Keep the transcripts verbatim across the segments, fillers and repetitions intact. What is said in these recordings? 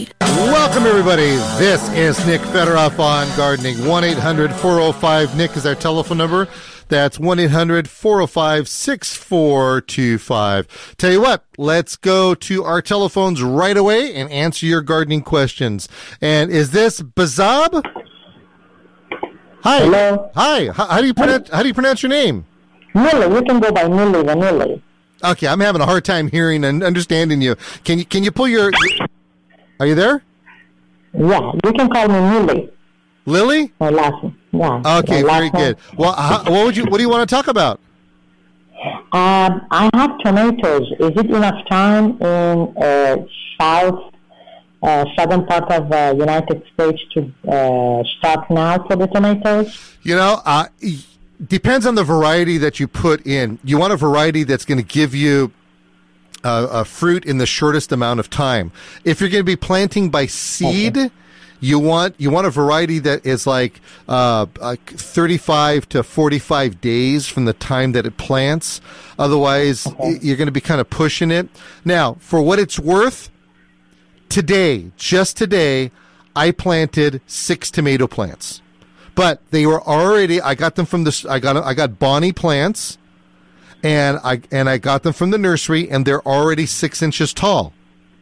Welcome, everybody. This is Nick Federoff on Gardening. one eight hundred four oh five Nick is our telephone number. That's one eight hundred four oh five six four two five. Tell you what, let's go to our telephones right away and answer your gardening questions. And is this Bazab? Hi. Hello. Hi. How, how do you pronounce? How do you pronounce your name? Nili. You can go by Nili. Vanilli. Okay, I'm having a hard time hearing and understanding you. Can you can you pull your? Are you there? Yeah, you can call me Nili. Lily? My last name. Yeah. Okay, very good. Well, how, what would you? What do you want to talk about? Um, I have tomatoes. Is it enough time in uh, south, uh, southern part of the uh, United States to uh, start now for the tomatoes? You know, uh, depends on the variety that you put in. You want a variety that's going to give you uh, a fruit in the shortest amount of time. If you're going to be planting by seed, okay. you want you want a variety that is like uh, like thirty-five to forty-five days from the time that it plants. Otherwise, okay. you're going to be kind of pushing it. Now, for what it's worth, today, just today, I planted six tomato plants. But they were already, I got them from the, I got, I got Bonnie plants, and I, and I got them from the nursery, and they're already six inches tall.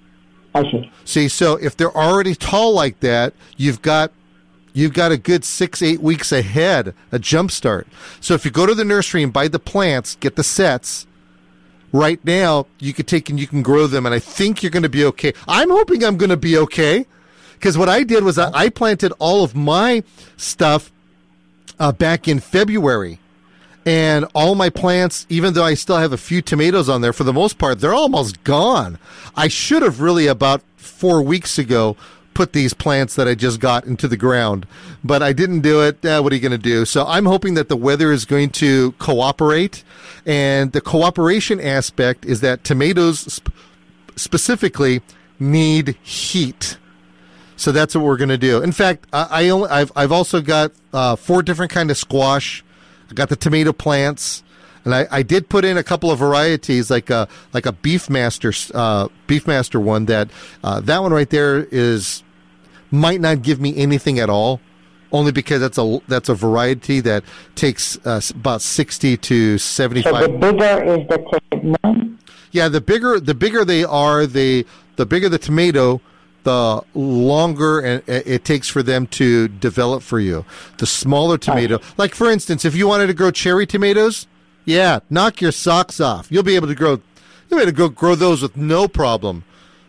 I see. See, so if they're already tall like that, you've got, you've got a good six, eight weeks ahead, a jump start. So if you go to the nursery and buy the plants, get the sets, right now, you can take and you can grow them, and I think you're going to be okay. I'm hoping I'm going to be okay. Because what I did was I, I planted all of my stuff uh, back in February. And all my plants, even though I still have a few tomatoes on there, for the most part, they're almost gone. I should have really about four weeks ago put these plants that I just got into the ground. But I didn't do it. Eh, what are you going to do? So I'm hoping that the weather is going to cooperate. And the cooperation aspect is that tomatoes sp- specifically need heat. So that's what we're going to do. In fact, I, I only, I've I've also got uh, four different kind of squash. I got the tomato plants, and I, I did put in a couple of varieties, like a like a Beefmaster uh, Beefmaster one. That uh, that one right there is might not give me anything at all, only because that's a that's a variety that takes uh, about sixty to seventy-five. So the bigger is the tomato. Yeah, the bigger the bigger they are, the the bigger the tomato, the longer it takes for them to develop for you. The smaller tomato, like for instance, if you wanted to grow cherry tomatoes, yeah, knock your socks off. You'll be able to grow, you'll be able to go grow those with no problem.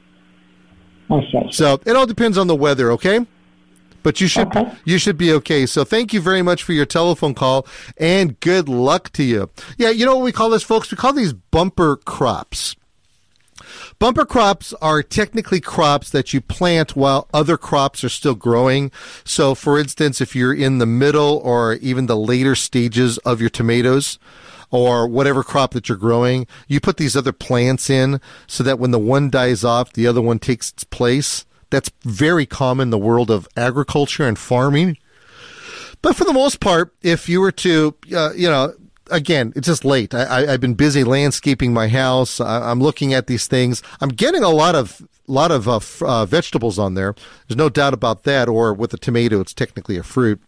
Okay. So it all depends on the weather, okay? But you should okay. you should be okay. So thank you very much for your telephone call, and good luck to you. Yeah, you know what we call this, folks? We call these bumper crops. Bumper crops are technically crops that you plant while other crops are still growing. So, for instance, if you're in the middle or even the later stages of your tomatoes or whatever crop that you're growing, you put these other plants in so that when the one dies off, the other one takes its place. That's very common in the world of agriculture and farming. But for the most part, if you were to, uh, you know, again, it's just late. I, I, I've been busy landscaping my house. I, I'm looking at these things. I'm getting a lot of lot of uh, f- uh, vegetables on there. There's no doubt about that. Or with a tomato, it's technically a fruit.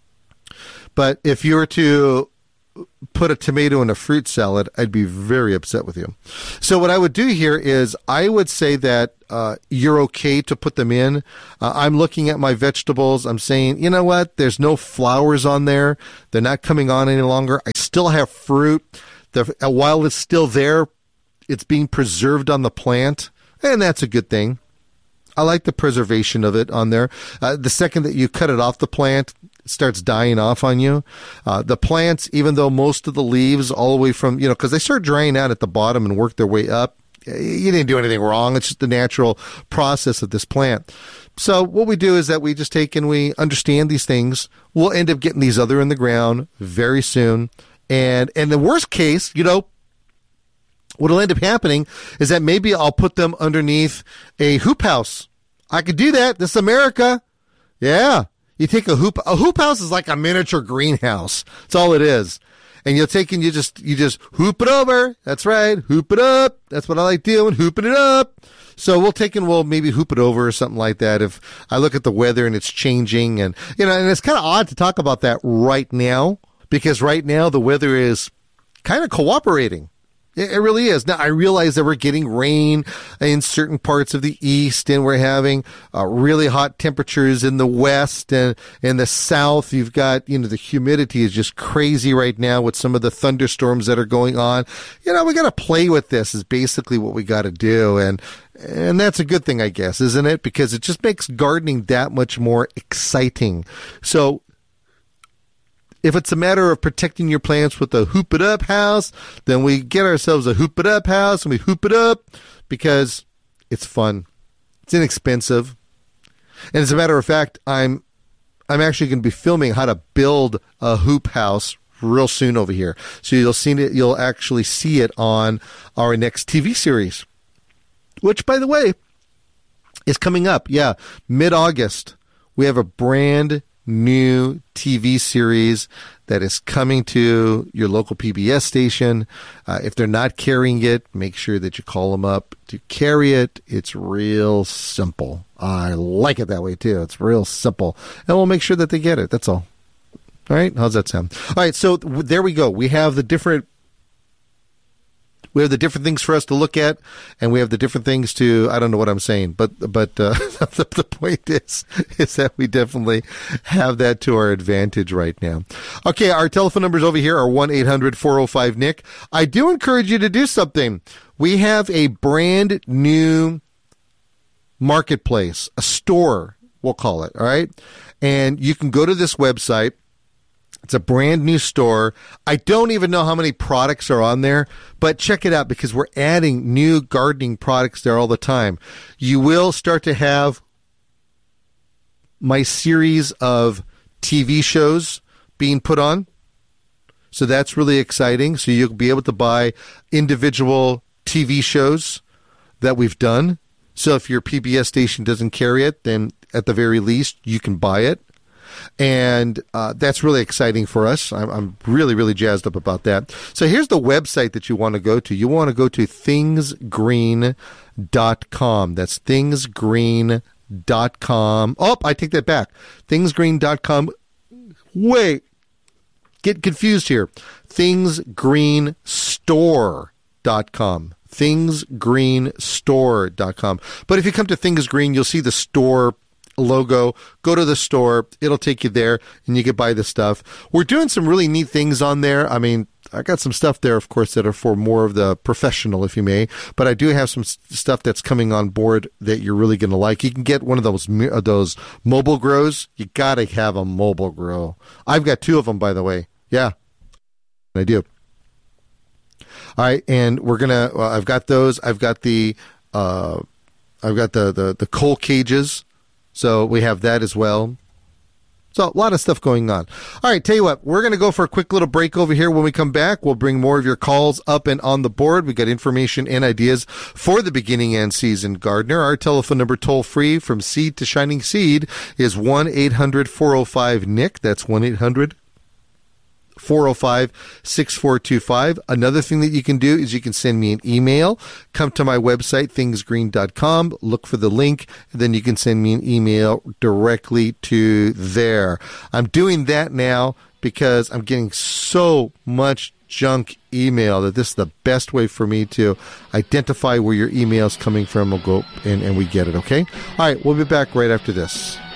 But if you were to put a tomato in a fruit salad, I'd be very upset with you. So what I would do here is I would say that uh, you're okay to put them in. Uh, I'm looking at my vegetables. I'm saying, you know what? There's no flowers on there. They're not coming on any longer. I still have fruit. The, uh, while it's still there, it's being preserved on the plant, and that's a good thing. I like the preservation of it on there. Uh, the second that you cut it off the plant, it starts dying off on you. Uh, the plants, even though most of the leaves all the way from, you know, because they start drying out at the bottom and work their way up, you didn't do anything wrong. It's just the natural process of this plant. So what we do is that we just take and we understand these things. We'll end up getting these other in the ground very soon. And in the worst case, you know, what'll end up happening is that maybe I'll put them underneath a hoop house. I could do that. This is America. Yeah. You take a hoop, a hoop house is like a miniature greenhouse. That's all it is. and you'll take and you just, you just hoop it over. That's right. Hoop it up. That's what I like doing. Hooping it up. So we'll take and we'll maybe hoop it over or something like that. If I look at the weather and it's changing, and, you know, and it's kind of odd to talk about that right now, because right now the weather is kind of cooperating. It, it really is. Now, I realize that we're getting rain in certain parts of the east, and we're having uh, really hot temperatures in the west and in the south. You've got, you know, the humidity is just crazy right now with some of the thunderstorms that are going on. You know, we got to play with this is basically what we got to do. And, and that's a good thing, I guess, isn't it? Because it just makes gardening that much more exciting. So, if it's a matter of protecting your plants with a hoop it up house, then we get ourselves a hoop it up house and we hoop it up because it's fun. It's inexpensive. And as a matter of fact, I'm I'm actually going to be filming how to build a hoop house real soon over here. So you'll see it you'll actually see it on our next T V series. Which, by the way, is coming up. Yeah, mid-August. We have a brand new T V series that is coming to your local P B S station. Uh, if they're not carrying it, make sure that you call them up to carry it. It's real simple. I like it that way too. It's real simple. And we'll make sure that they get it. That's all. All right. How's that sound? All right. So th- there we go. We have the different We have the different things for us to look at, and we have the different things to, I don't know what I'm saying, but but uh, the, the point is, is that we definitely have that to our advantage right now. Okay, our telephone numbers over here are one eight hundred four oh five N I C. I do encourage you to do something. We have a brand new marketplace, a store, we'll call it, all right? And you can go to this website. It's a brand new store. I don't even know how many products are on there, but check it out because we're adding new gardening products there all the time. You will start to have my series of T V shows being put on. So that's really exciting. So you'll be able to buy individual T V shows that we've done. So if your P B S station doesn't carry it, then at the very least, you can buy it. And uh, that's really exciting for us. I'm, I'm really, really jazzed up about that. So here's the website that you want to go to. You want to go to things green dot com. That's things green dot com. Oh, I take that back. things green dot com. Wait. Get confused here. things green store dot com. things green store dot com. But if you come to Things Green, you'll see the store logo. Go to the store. It'll take you there, and you can buy the stuff. We're doing some really neat things on there. I mean, I got some stuff there, of course, that are for more of the professional, if you may. But I do have some stuff that's coming on board that you're really going to like. You can get one of those those mobile grows. You got to have a mobile grow. I've got two of them, by the way. Yeah, I do. All right, and we're gonna. Well, I've got those. I've got the. Uh, I've got the the the coal cages. So we have that as well. So a lot of stuff going on. All right, tell you what, we're going to go for a quick little break over here. When we come back, we'll bring more of your calls up and on the board. We got information and ideas for the beginning and season gardener. Our telephone number toll free from seed to shining seed is one eight hundred four oh five N I C. That's one eight hundred four oh five six four two five. Another thing that you can do is you can send me an email. Come to my website, things green dot com, look for the link, and then you can send me an email directly to there. I'm doing that now because I'm getting so much junk email that this is the best way for me to identify where your email is coming from. We'll go and, and we get it, okay? All right, we'll be back right after this.